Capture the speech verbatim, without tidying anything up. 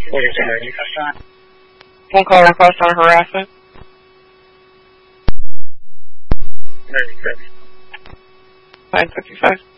forty-two ninety. One call request on harassment. ninety-six. nine fifty-five.